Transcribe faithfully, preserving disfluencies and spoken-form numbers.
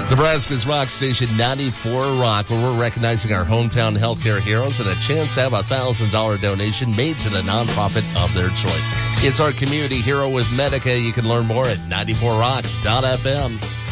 Nebraska's Rock Station ninety-four Rock, where we're recognizing our hometown healthcare heroes and a chance to have a one thousand dollars donation made to the nonprofit of their choice. It's our community hero with Medica. You can learn more at ninety-four rock dot f m.